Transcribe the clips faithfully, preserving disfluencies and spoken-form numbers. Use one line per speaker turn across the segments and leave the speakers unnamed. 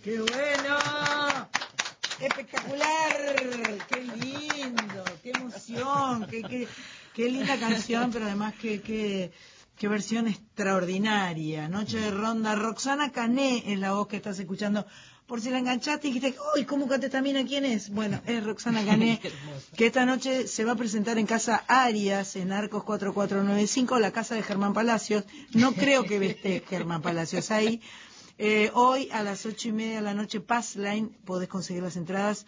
¡Qué bueno! ¡Espectacular! ¡Qué lindo! ¡Qué emoción! ¡Qué, qué, qué linda canción! Pero además, qué, qué, qué versión extraordinaria. Noche de Ronda. Roxana Cané es la voz que estás escuchando. Por si la enganchaste y dijiste, ¡uy! ¿Cómo canta esta mina? ¿Quién es? Bueno, es Roxana Cané, que esta noche se va a presentar en Casa Arias, en Arcos cuatro cuatro nueve cinco, la casa de Germán Palacios. No creo que esté Germán Palacios ahí. Eh, hoy a las ocho y media de la noche, Passline, podés conseguir las entradas.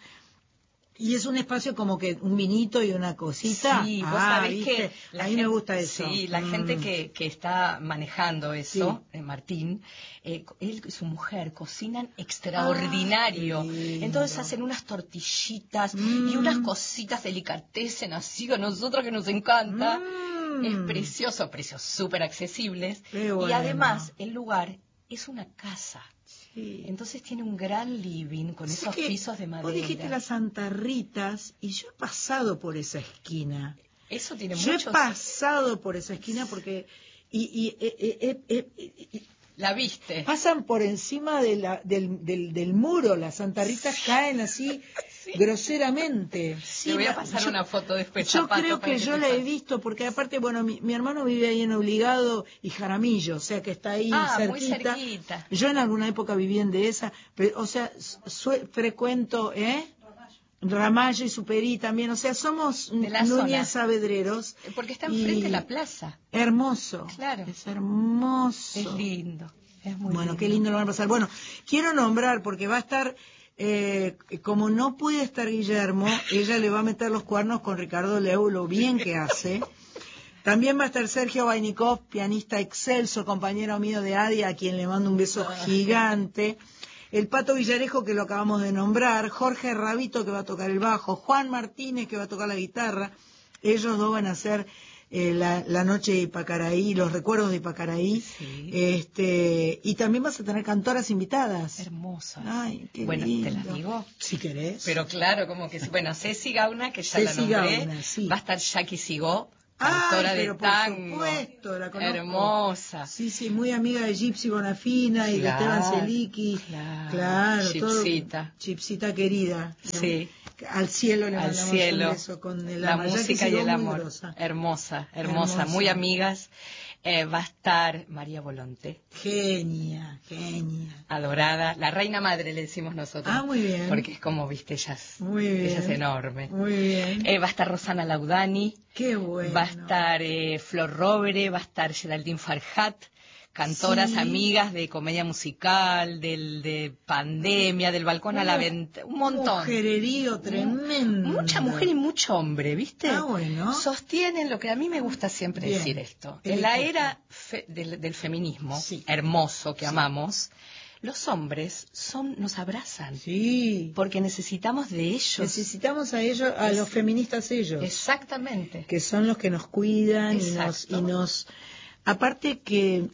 Y es un espacio como que un vinito y una cosita.
Sí, vos
ah,
sabés
¿viste?
que la
Ahí
gente,
me gusta eso.
Sí, la
mm.
gente que, que está manejando eso,
Sí.
eh, Martín, eh, él y su mujer cocinan extraordinario.
Ah,
entonces hacen unas tortillitas
mm.
y unas cositas delicatessen así a nosotros que nos encanta.
Mm.
Es precioso, precios súper accesibles.
Bueno.
Y además el lugar es una casa.
Sí.
Entonces tiene un gran living con
Así
esos
que
pisos de madera.
Vos dijiste las Santa Ritas y yo he pasado por esa esquina.
Eso tiene
yo
muchos...
he pasado por esa esquina porque y, y, eh, eh, eh, eh, eh,
la viste.
Pasan por encima de la, del, del, del muro, las Santa Ritas caen así sí. groseramente. Sí,
Te voy a pasar
yo,
una foto después.
Yo creo que, que yo la he visto porque aparte, bueno, mi, mi hermano vive ahí en Obligado y Jaramillo, o sea que está ahí
ah,
cerquita.
Muy cerquita.
Yo en alguna época viví en Dehesa, pero, o sea, frecuento, ¿eh? Ramallo y Superí también, o sea, somos Núñez Saavedreros.
Porque está enfrente de la plaza.
Hermoso.
Claro.
Es hermoso.
Es lindo. Es muy
bueno,
lindo.
qué lindo lo van a pasar. Bueno, quiero nombrar, porque va a estar, eh, como no puede estar Guillermo, ella le va a meter los cuernos con Ricardo Leu, lo bien que hace. También va a estar Sergio Vainikov, pianista excelso, compañero mío de Adia, a quien le mando un beso gigante. El Pato Villarejo, que lo acabamos de nombrar, Jorge Rabito, que va a tocar el bajo, Juan Martínez, que va a tocar la guitarra. Ellos dos van a hacer eh, la, la noche de Ipacaraí, los recuerdos de Ipacaraí.
Sí.
Este, y también vas a tener cantoras invitadas.
Hermosas.
Ay, qué
bueno,
lindo.
¿te las digo?
Si querés.
Pero claro, como que sí. Bueno, Ceci Gauna, que ya
Ceci
la nombré.
Gauna, sí.
Va a estar Jackie Sigó. Cantora
Ay, pero
de
por
tango.
supuesto, la conozco.
Hermosa.
Sí, sí, muy amiga de Gypsy Bonafina y
claro,
de Esteban Celiki.
Claro,
claro
Chipsita.
Todo, Chipsita querida.
Sí.
Al cielo le
Al
mandamos
cielo.
un beso con el
la
alma.
música y el amor.
Grosa.
Hermosa, hermosa,
hermosa,
muy amigas. Eh, va a estar María Volonté.
Genia, genia.
Adorada, la reina madre le decimos nosotros.
Ah, muy bien.
Porque es como, viste, ella es,
muy bien.
ella es enorme.
Muy bien.
Eh, va a estar Rosana Laudani.
Qué bueno.
Va a estar eh, Flor Robre, va a estar Geraldine Farhat. Cantoras
sí.
amigas de comedia musical, del de pandemia, del balcón a la ventana, un montón.
Mujererío tremendo.
Mucha mujer y mucho hombre, ¿viste?
Ah, bueno.
Sostienen lo que a mí me gusta siempre
Bien.
decir esto.
El
en la
equipo.
era fe, del, del feminismo,
sí.
hermoso, que
sí.
amamos, los hombres son nos abrazan.
Sí.
Porque necesitamos de ellos.
Necesitamos a ellos, a es, los feministas ellos.
Exactamente.
Que son los que nos cuidan y nos, y nos... Aparte que...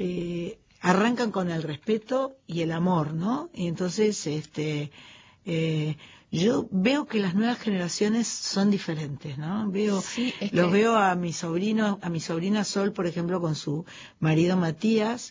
Eh, arrancan con el respeto y el amor, ¿no? Y entonces, este, eh, yo veo que las nuevas generaciones son diferentes, ¿no? Veo,
sí, es
los
que...
veo a mi sobrino, a mi sobrina Sol, por ejemplo, con su marido Matías,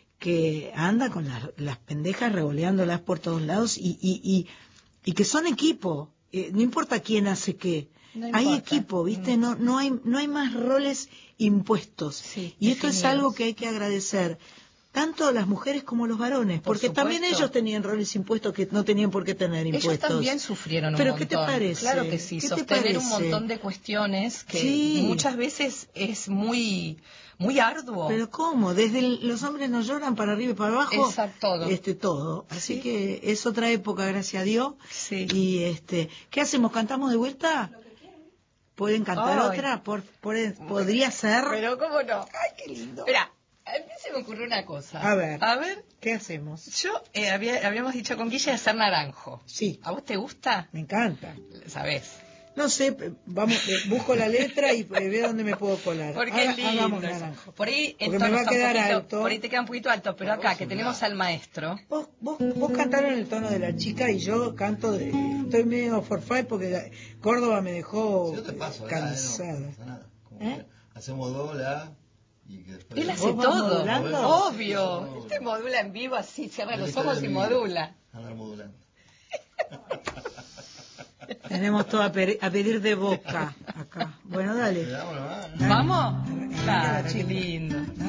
que anda con las, las pendejas revoleándolas por todos lados y, y, y, y que son equipo, eh, no importa quién hace qué.
No
hay equipo, ¿viste? No, no hay, no hay más roles impuestos.
Sí,
y esto
definidos.
Es algo que hay que agradecer, tanto las mujeres como los varones,
por
porque
supuesto.
También ellos tenían roles impuestos que no tenían por qué tener impuestos.
Ellos también sufrieron un
¿Pero
montón.
qué te parece?
Claro que sí,
¿Qué
sostener un montón de cuestiones que
sí.
muchas veces es muy... muy arduo.
Pero ¿cómo? Desde el, los hombres no lloran para arriba y para abajo.
Exacto, todo.
Este, todo. Así
¿Sí?
que es otra época, gracias a Dios.
Sí.
Y este, ¿qué hacemos? ¿Cantamos de vuelta? ¿Pueden cantar
Ay.
otra? Por, por, ¿Podría ser?
Pero ¿cómo no?
Ay, qué lindo.
Espera, a mí se me ocurrió una cosa.
A ver.
A ver.
¿Qué hacemos?
Yo eh, había, habíamos dicho con Guille hacer naranjo.
Sí.
¿A vos te gusta?
Me encanta.
¿Sabés?
No sé, vamos, busco la letra y veo dónde me puedo colar.
Porque
Haga,
es lindo.
Hagamos naranjo.
Por ahí el
Porque
tono
me va a
está un
quedar
poquito,
alto.
por ahí te queda un poquito alto, pero acá que tenemos al maestro.
Vos, vos, vos cantaron el tono de la chica y yo canto de... Estoy medio forfait porque Córdoba me dejó
sí, te paso,
cansada.
nada, no, ¿Eh? Hacemos do, la... Y que después
Él hace
¿Vos vas
todo,
modulando?
obvio. Este modula en vivo así, cierra los ojos y modula.
Andar modulando.
Tenemos todo a, pe- a pedir de boca acá. Bueno, dale.
Vámonos, va.
¿Vamos?
Arranca la
Claro, qué
chica.
lindo.